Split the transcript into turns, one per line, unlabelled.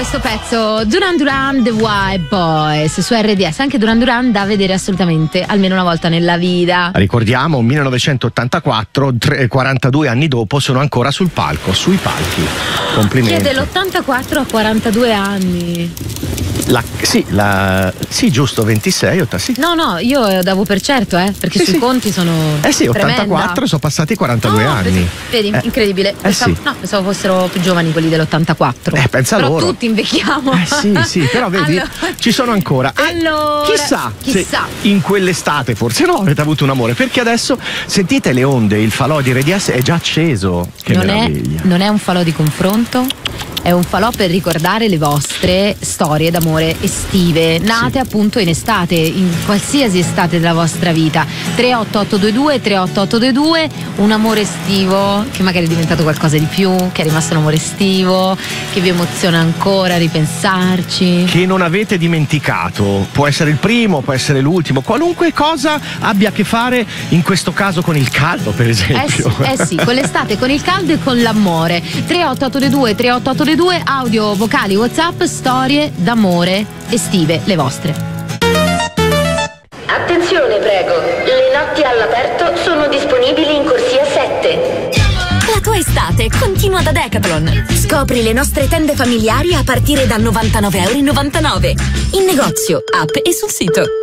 Questo pezzo Duran Duran The Wild Boys su RDS, anche Duran Duran da vedere assolutamente almeno una volta nella vita.
Ricordiamo 1984, 42 anni dopo sono ancora sul palco, sui palchi. Complimenti.
Che dell'84 a 42 anni.
Sì, giusto, 26, sì.
No, io davo per certo, perché sui conti sono
sì, 84
tremenda.
Sono passati 42 anni.
Vedi, incredibile. No, pensavo fossero più giovani quelli dell'84.
Pensa
però
loro.
tutti invecchiamo.
Sì, però vedi,
allora,
ci sono ancora. Chissà se in quell'estate forse avete avuto un amore, perché adesso sentite le onde, il falò di RDS è già acceso. Che meraviglia.
Non è un falò di confronto, è un falò per ricordare le vostre storie d'amore estive, nate appunto in estate, in qualsiasi estate della vostra vita. 38822, un amore estivo che magari è diventato qualcosa di più, che è rimasto un amore estivo, che vi emoziona ancora a ripensarci,
che non avete dimenticato. Può essere il primo, può essere l'ultimo, qualunque cosa abbia a che fare in questo caso con il caldo, per esempio.
Sì, con l'estate, con il caldo e con l'amore. 38822, audio, vocali, WhatsApp, storie d'amore estive, le vostre.
Attenzione, prego, le notti all'aperto sono disponibili in corsia 7.
La tua estate continua da Decathlon. Scopri le nostre tende familiari a partire da €99,99. In negozio, app e sul sito.